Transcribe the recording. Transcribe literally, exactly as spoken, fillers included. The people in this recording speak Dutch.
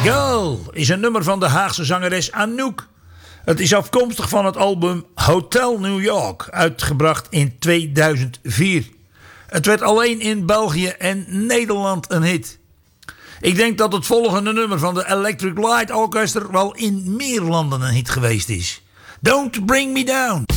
Girl is een nummer van de Haagse zangeres Anouk. Het is afkomstig van het album Hotel New York, uitgebracht in tweeduizend vier. Het werd alleen in België en Nederland een hit. Ik denk dat het volgende nummer van de Electric Light Orchestra wel in meer landen een hit geweest is. Don't Bring Me Down.